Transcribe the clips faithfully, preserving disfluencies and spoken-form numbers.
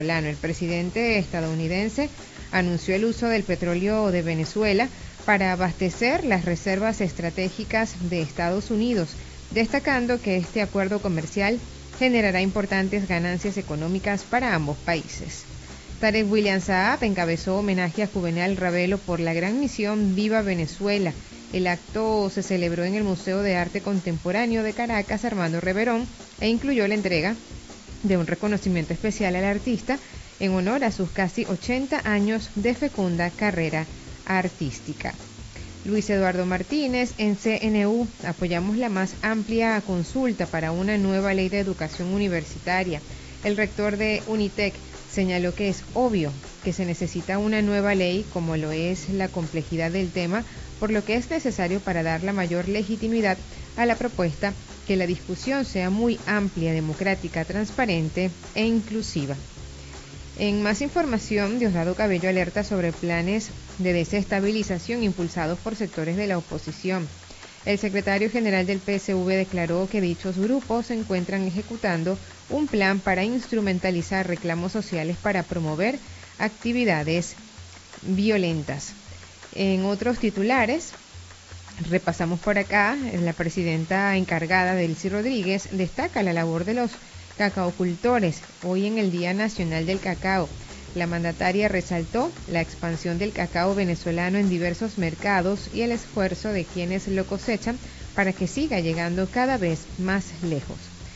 El presidente estadounidense anunció el uso del petróleo de Venezuela para abastecer las reservas estratégicas de Estados Unidos, destacando que este acuerdo comercial generará importantes ganancias económicas para ambos países. Tarek William Saab encabezó homenaje a Juvenal Ravelo por la gran misión Viva Venezuela. El acto se celebró en el Museo de Arte Contemporáneo de Caracas, Armando Reverón, e incluyó la entrega de un reconocimiento especial al artista en honor a sus casi ochenta años de fecunda carrera artística. Luis Eduardo Martínez, en C N U, apoyamos la más amplia consulta para una nueva ley de educación universitaria. El rector de Unitec señaló que es obvio que se necesita una nueva ley, como lo es la complejidad del tema, por lo que es necesario para dar la mayor legitimidad a la propuesta que la discusión sea muy amplia, democrática, transparente e inclusiva. En más información, Diosdado Cabello alerta sobre planes de desestabilización impulsados por sectores de la oposición. El secretario general del P S V declaró que dichos grupos se encuentran ejecutando un plan para instrumentalizar reclamos sociales para promover actividades violentas. En otros titulares, repasamos por acá, la presidenta encargada, Delcy Rodríguez, destaca la labor de los cacaocultores hoy en el Día Nacional del Cacao. La mandataria resaltó la expansión del cacao venezolano en diversos mercados y el esfuerzo de quienes lo cosechan para que siga llegando cada vez más lejos.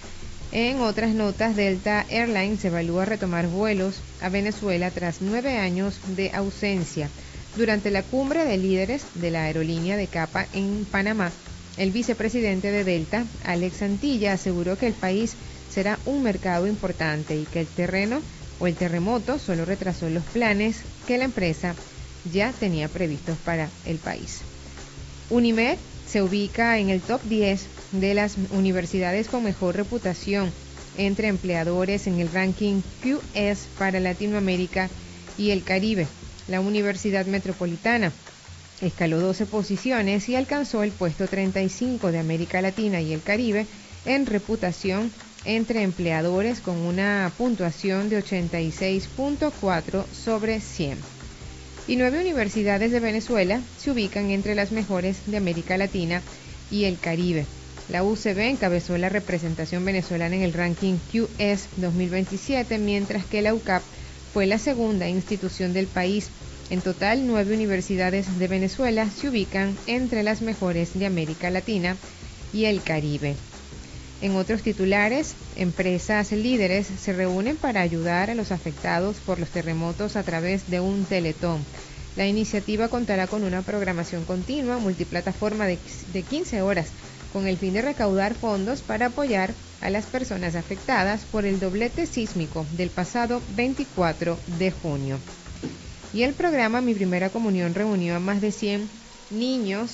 En otras notas, Delta Airlines evalúa retomar vuelos a Venezuela tras nueve años de ausencia. Durante la cumbre de líderes de la aerolínea de Capa en Panamá, el vicepresidente de Delta, Alex Antilla, aseguró que el país será un mercado importante y que el terreno o el terremoto solo retrasó los planes que la empresa ya tenía previstos para el país. Unimed se ubica en el top diez de las universidades con mejor reputación entre empleadores en el ranking Q S para Latinoamérica y el Caribe. La Universidad Metropolitana escaló doce posiciones y alcanzó el puesto treinta y cinco de América Latina y el Caribe en reputación entre empleadores con una puntuación de ochenta y seis punto cuatro sobre cien. Y nueve universidades de Venezuela se ubican entre las mejores de América Latina y el Caribe. La U C B encabezó la representación venezolana en el ranking Q S dos mil veintisiete, mientras que la U C A P fue la segunda institución del país. En total, nueve universidades de Venezuela se ubican entre las mejores de América Latina y el Caribe. En otros titulares, empresas líderes se reúnen para ayudar a los afectados por los terremotos a través de un teletón. La iniciativa contará con una programación continua, multiplataforma de, de quince horas, con el fin de recaudar fondos para apoyar a las personas afectadas por el doblete sísmico del pasado veinticuatro de junio. Y el programa Mi Primera Comunión reunió a más de cien niños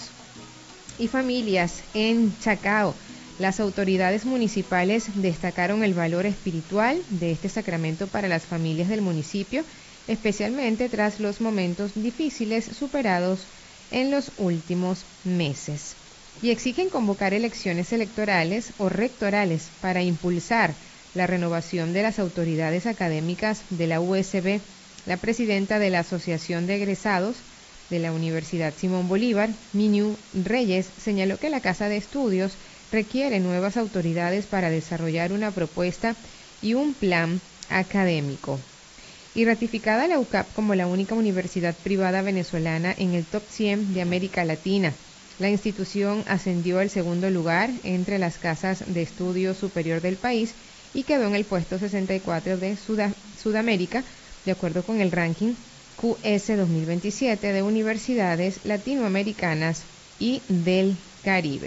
y familias en Chacao. Las autoridades municipales destacaron el valor espiritual de este sacramento para las familias del municipio, especialmente tras los momentos difíciles superados en los últimos meses. Y exigen convocar elecciones electorales o rectorales para impulsar la renovación de las autoridades académicas de la U S B. La presidenta de la Asociación de Egresados de la Universidad Simón Bolívar, Miniu Reyes, señaló que la Casa de Estudios requiere nuevas autoridades para desarrollar una propuesta y un plan académico. Y ratificada la U C A P como la única universidad privada venezolana en el top cien de América Latina. La institución ascendió al segundo lugar entre las casas de estudio superior del país y quedó en el puesto sesenta y cuatro de Sud- Sudamérica, de acuerdo con el ranking Q S dos mil veintisiete de universidades latinoamericanas y del Caribe.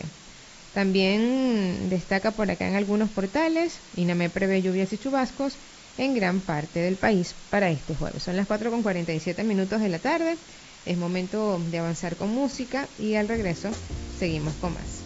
También destaca por acá en algunos portales, INAME prevé lluvias y chubascos en gran parte del país para este jueves. Son las cuatro con cuarenta y siete minutos de la tarde. Es momento de avanzar con música y al regreso seguimos con más.